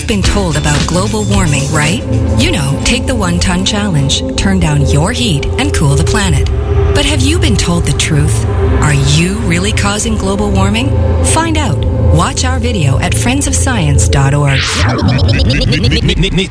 been told about global warming, right? You know, take the 1 ton challenge, turn down your heat, and cool the planet. But have you been told the truth? Are you really causing global warming? Find out. Watch our video at friendsofscience.org.